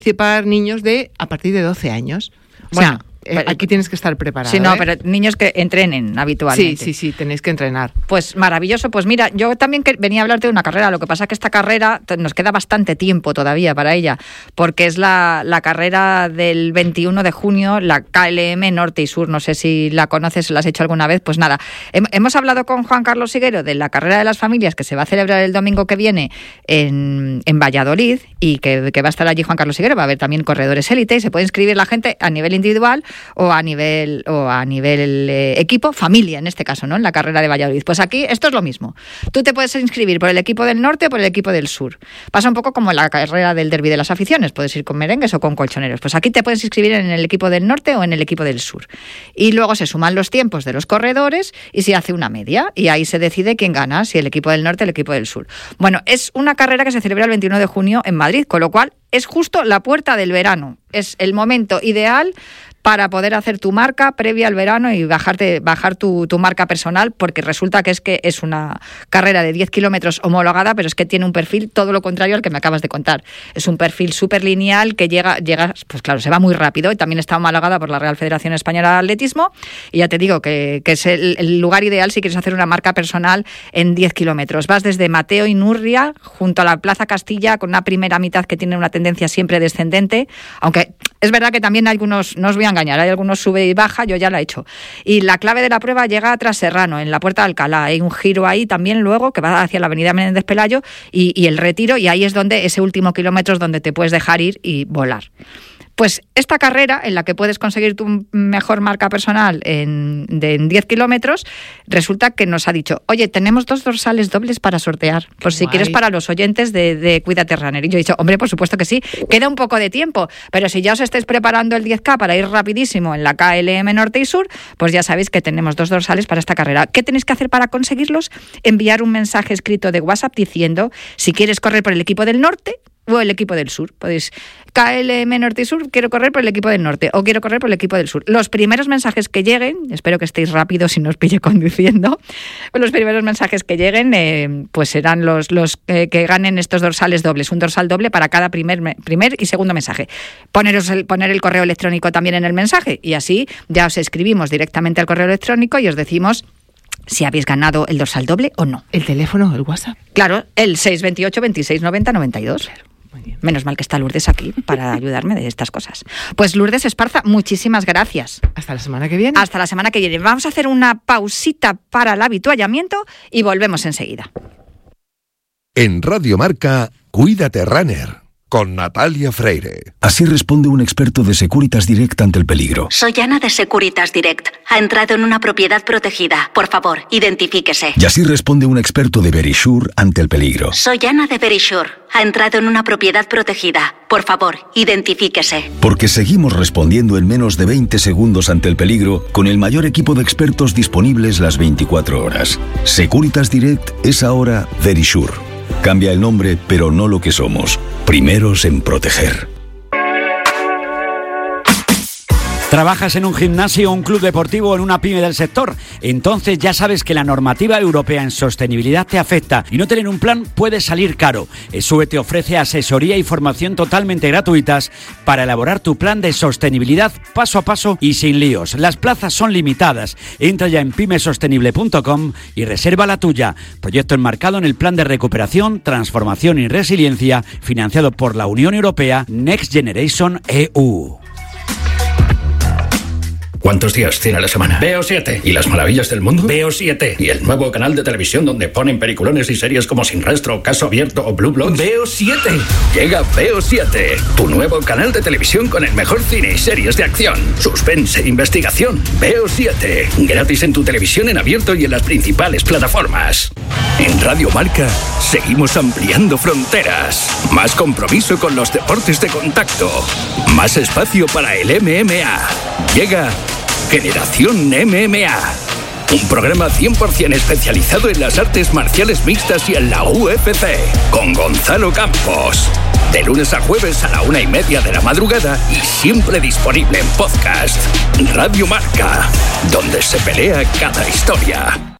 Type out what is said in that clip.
participar niños a partir de 12 años. Bueno, aquí tienes que estar preparado. Sí, no, pero niños que entrenen habitualmente. Sí, tenéis que entrenar. Pues maravilloso. Pues mira, yo también venía a hablarte de una carrera. Lo que pasa es que esta carrera nos queda bastante tiempo todavía para ella, porque es la carrera del 21 de junio, la KLM Norte y Sur. No sé si la conoces, la has hecho alguna vez. Pues nada, hemos hablado con Juan Carlos Higuero de la carrera de las familias que se va a celebrar el domingo que viene en Valladolid, y que va a estar allí Juan Carlos Higuero. Va a haber también corredores élite y se puede inscribir la gente a nivel individual o a nivel equipo, familia en este caso, ¿no? En la carrera de Valladolid. Pues aquí esto es lo mismo. Tú te puedes inscribir por el equipo del norte o por el equipo del sur. Pasa un poco como en la carrera del derbi de las aficiones. Puedes ir con merengues o con colchoneros. Pues aquí te puedes inscribir en el equipo del norte o en el equipo del sur. Y luego se suman los tiempos de los corredores y se hace una media. Y ahí se decide quién gana, si el equipo del norte o el equipo del sur. Bueno, es una carrera que se celebra el 21 de junio en Madrid, con lo cual es justo la puerta del verano. Es el momento ideal para poder hacer tu marca previa al verano y bajar tu marca personal, porque resulta que es una carrera de 10 kilómetros homologada, pero es que tiene un perfil todo lo contrario al que me acabas de contar. Es un perfil súper lineal que llega, pues claro, se va muy rápido, y también está homologada por la Real Federación Española de Atletismo, y ya te digo que es el lugar ideal si quieres hacer una marca personal en 10 kilómetros. Vas desde Mateo y Nurria, junto a la Plaza Castilla, con una primera mitad que tiene una tendencia siempre descendente, aunque es verdad que también hay algunos, no os voy a engañar, hay algunos sube y baja, yo ya la he hecho. Y la clave de la prueba llega a Tras Serrano, en la Puerta de Alcalá. Hay un giro ahí también luego que va hacia la avenida Menéndez Pelayo y el Retiro, y ahí es donde ese último kilómetro es donde te puedes dejar ir y volar. Pues esta carrera, en la que puedes conseguir tu mejor marca personal en 10 kilómetros, resulta que nos ha dicho, oye, tenemos 2 dorsales dobles para sortear, por si quieres, para los oyentes de Cuídate Runner. Y yo he dicho, hombre, por supuesto que sí, queda un poco de tiempo, pero si ya os estáis preparando el 10K para ir rapidísimo en la KLM Norte y Sur, pues ya sabéis que tenemos 2 dorsales para esta carrera. ¿Qué tenéis que hacer para conseguirlos? Enviar un mensaje escrito de WhatsApp diciendo si quieres correr por el equipo del norte o el equipo del sur. Podéis, KLM Norte y Sur, quiero correr por el equipo del norte o quiero correr por el equipo del sur. Los primeros mensajes que lleguen, espero que estéis rápidos y no os pille conduciendo, los primeros mensajes que lleguen pues serán los que ganen estos dorsales dobles, un dorsal doble para cada primer y segundo mensaje. Poner el correo electrónico también en el mensaje, y así ya os escribimos directamente al correo electrónico y os decimos si habéis ganado el dorsal doble o no. ¿El teléfono, el WhatsApp? Claro, el 628 26 90 92. Claro. Menos mal que está Lourdes aquí para ayudarme de estas cosas. Pues Lourdes Esparza, muchísimas gracias. Hasta la semana que viene. Hasta la semana que viene. Vamos a hacer una pausita para el avituallamiento y volvemos enseguida. En Radio Marca, Cuídate Runner, con Natalia Freire. Así responde un experto de Securitas Direct ante el peligro. Soy Ana de Securitas Direct. Ha entrado en una propiedad protegida. Por favor, identifíquese. Y así responde un experto de Verisure ante el peligro. Soy Ana de Verisure. Ha entrado en una propiedad protegida. Por favor, identifíquese. Porque seguimos respondiendo en menos de 20 segundos ante el peligro con el mayor equipo de expertos disponibles las 24 horas. Securitas Direct es ahora Verisure. Cambia el nombre, pero no lo que somos. Primeros en proteger. ¿Trabajas en un gimnasio, un club deportivo o en una pyme del sector? Entonces ya sabes que la normativa europea en sostenibilidad te afecta y no tener un plan puede salir caro. ESUE te ofrece asesoría y formación totalmente gratuitas para elaborar tu plan de sostenibilidad paso a paso y sin líos. Las plazas son limitadas. Entra ya en pymesostenible.com y reserva la tuya. Proyecto enmarcado en el Plan de Recuperación, Transformación y Resiliencia, financiado por la Unión Europea Next Generation EU. ¿Cuántos días tiene la semana? Veo 7. ¿Y las maravillas del mundo? Veo 7. ¿Y el nuevo canal de televisión donde ponen peliculones y series como Sin Rastro, Caso Abierto o Blue Bloods? Veo 7. Llega Veo 7, tu nuevo canal de televisión con el mejor cine y series de acción, suspense e investigación. Veo 7. Gratis en tu televisión en abierto y en las principales plataformas. En Radio Marca seguimos ampliando fronteras. Más compromiso con los deportes de contacto. Más espacio para el MMA. Llega Generación MMA, un programa 100% especializado en las artes marciales mixtas y en la UFC, con Gonzalo Campos. De lunes a jueves a la 1:30 de la madrugada y siempre disponible en podcast. Radio Marca, donde se pelea cada historia.